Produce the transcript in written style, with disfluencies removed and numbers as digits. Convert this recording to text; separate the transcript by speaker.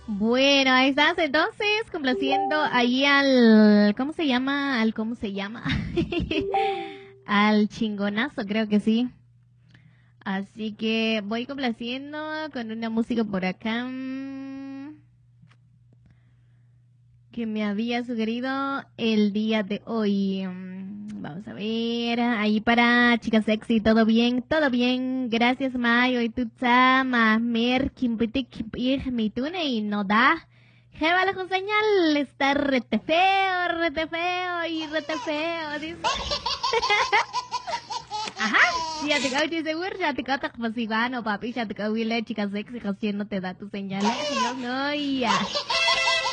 Speaker 1: Bueno, ahí estás entonces complaciendo ahí al... ¿Cómo se llama? ¿Cómo se llama? Al chingonazo, creo que sí. Así que voy complaciendo con una música por acá que me había sugerido el día de hoy. Vamos a ver, ahí para chicas sexy, todo bien, todo bien. Gracias, Mayo. Y tú, Sama, Mer, Kimpitik, mi tune y no da. Jeva con señal, está rete feo y rete feo, dice. Ajá, ya te cago seguro, ya te cago pasigano, papi, ya te cago chicas sexy, haciendo te da tu señal. No, ya.